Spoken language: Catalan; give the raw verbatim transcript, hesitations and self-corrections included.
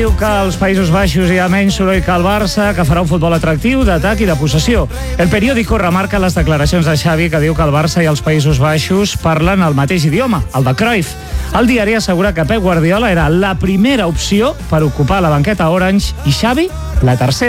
Diu que als Països Baixos hi ha menys soroll que al Barça, que farà un futbol atractiu, d'atac i de possessió. El periòdico remarca les declaracions de Xavi, que diu que el Barça i els Països Baixos parlen el mateix idioma, el de Cruyff. El diari assegura que Pep Guardiola era la primera opció per ocupar la banqueta Orange i Xavi la tercera.